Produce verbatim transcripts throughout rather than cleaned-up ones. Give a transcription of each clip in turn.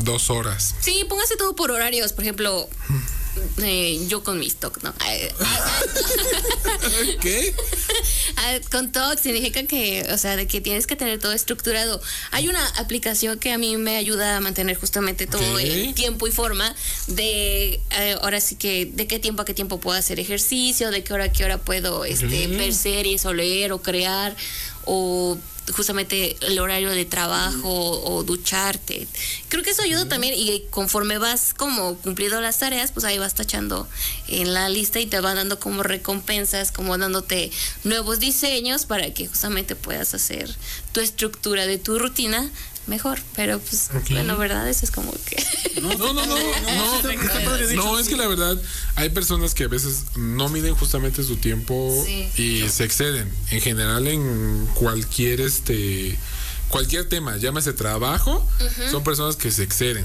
dos horas. Sí, póngase todo por horarios. Por ejemplo, eh, yo con mis TOC, ¿no? ¿Qué? Con TOC significa que, o sea, de que tienes que tener todo estructurado. Hay una aplicación que a mí me ayuda a mantener justamente todo Okay. el tiempo y forma de, eh, ahora sí que, de qué tiempo a qué tiempo puedo hacer ejercicio, de qué hora a qué hora puedo este, Okay. ver series o leer o crear, o justamente el horario de trabajo o ducharte. Creo que eso ayuda también, y conforme vas como cumpliendo las tareas, pues ahí vas tachando en la lista y te van dando como recompensas, como dándote nuevos diseños para que justamente puedas hacer tu estructura de tu rutina mejor. Pero pues Okay. bueno, verdad, eso es como que No, no, no, no, no, no, es que la verdad hay personas que a veces no miden justamente su tiempo Sí. y se exceden. En general en cualquier este cualquier tema, llámese trabajo, uh-huh. son personas que se exceden.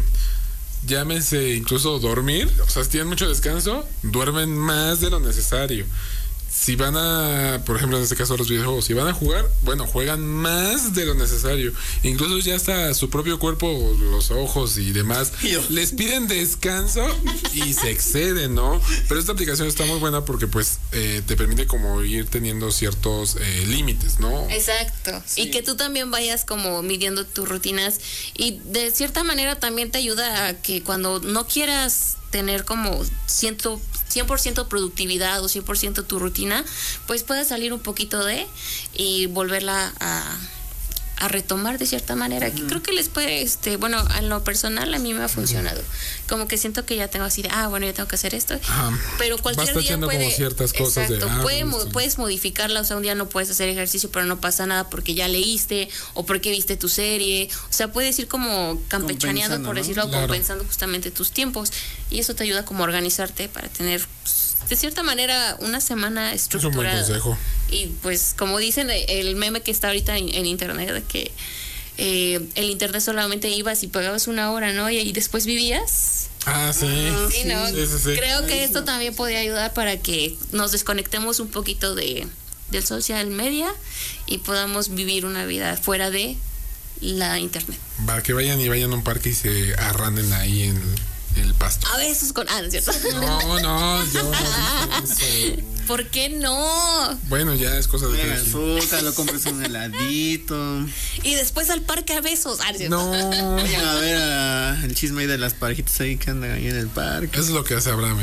Llámese incluso dormir, o sea, si tienen mucho descanso, duermen más de lo necesario. Si van a, por ejemplo, en este caso los videojuegos, si van a jugar, bueno, juegan más de lo necesario. Incluso ya hasta su propio cuerpo, los ojos y demás, les piden descanso y se exceden, ¿no? Pero esta aplicación está muy buena porque pues eh, te permite como ir teniendo ciertos eh, límites, ¿no? Exacto. Sí. Y que tú también vayas como midiendo tus rutinas, y de cierta manera también te ayuda a que cuando no quieras tener como cien por ciento productividad o cien por ciento tu rutina, pues puedes salir un poquito de y volverla a, a retomar de cierta manera. Uh-huh. Creo que les puede, este, bueno, en lo personal a mí me ha funcionado. Uh-huh. Como que siento que ya tengo así de, ah, bueno, ya tengo que hacer esto. Uh-huh. Pero cualquier Vas día puede, como ciertas cosas exacto, de, ah, puede, bueno, puedes modificarla. O sea, un día no puedes hacer ejercicio, pero no pasa nada porque ya leíste o porque viste tu serie. O sea, puedes ir como campechaneando, por decirlo, ¿no? Claro. Compensando justamente tus tiempos, y eso te ayuda como a organizarte para tener, de cierta manera, una semana estructurada. Es un buen consejo. Y pues, como dicen, el meme que está ahorita en, en internet, de que eh, el internet solamente ibas y pagabas una hora, ¿no? Y, y después vivías. Ah, sí. Uh, sí, ¿no? Sí, sí, sí. Creo que esto también podría ayudar para que nos desconectemos un poquito de del social media y podamos vivir una vida fuera de la internet. Para que vayan y vayan a un parque y se arranden ahí en el pasto. A veces con... Ah, ¿no es cierto? No, no, yo no dije eso. ¿Por qué no? Bueno, ya es cosa de que azúcar, compres un heladito. Y después al parque a besos. Ah, no. Vayan a ver a el chisme ahí de las parejitas ahí que andan ahí en el parque. Eso es lo que hace Abraham.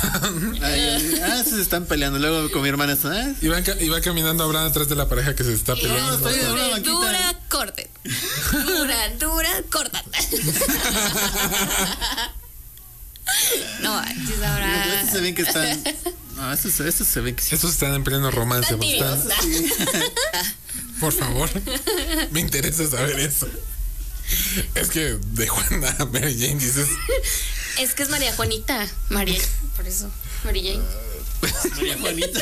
Ay, ah, se están peleando. Luego con mi hermana ¿eh? y, va, y va caminando Abraham atrás de la pareja que se está peleando. No, estoy en una dura, dura, corte. Dura, dura, corta. No, chis, ahora. No, estos se ven que están. No, estos, estos se ven que sí. Estos están en pleno romance. Pues están... Por favor, me interesa saber eso. Es que de Juana a Mary Jane dices. Es que es María Juanita. María, por eso. Mary Jane. María Juanita.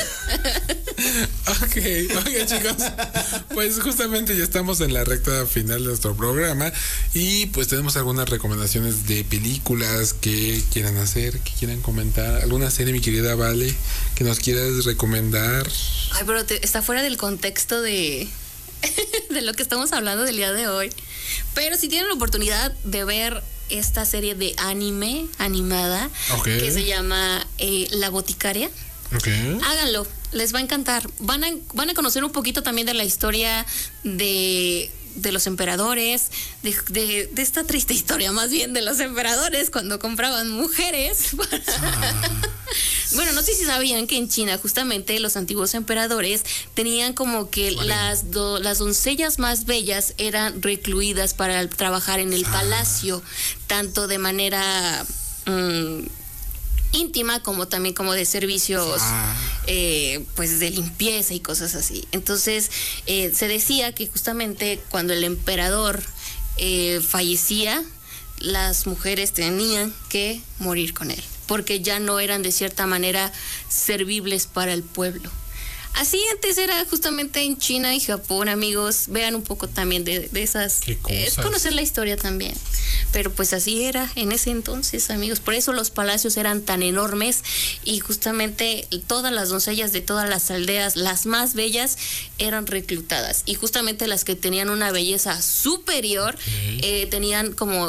Ok, oigan chicos, pues justamente ya estamos en la recta final de nuestro programa y pues tenemos algunas recomendaciones de películas que quieran hacer, que quieran comentar. ¿Alguna serie, mi querida Vale, que nos quieras recomendar? Ay, pero te, está fuera del contexto de, de lo que estamos hablando del día de hoy. Pero si tienen la oportunidad de ver esta serie de anime animada, okay. que se llama eh, La Boticaria, okay. háganlo, les va a encantar. Van a, van a conocer un poquito también de la historia de, de los emperadores, de, de, de esta triste historia más bien de los emperadores cuando compraban mujeres. Ah. Bueno, no sé si sabían que en China justamente los antiguos emperadores tenían como que vale. las, do, las doncellas más bellas eran recluidas para trabajar en el ah. palacio, tanto de manera mmm, íntima como también como de servicios ah. eh, pues de limpieza y cosas así. Entonces eh, se decía que justamente cuando el emperador eh, fallecía, las mujeres tenían que morir con él, porque ya no eran de cierta manera servibles para el pueblo. Así antes era justamente en China y Japón, amigos. Vean un poco también de, de esas. Es conocer la historia también. Pero pues así era en ese entonces, amigos. Por eso los palacios eran tan enormes y justamente todas las doncellas de todas las aldeas, las más bellas, eran reclutadas. Y justamente las que tenían una belleza superior, okay. eh, tenían como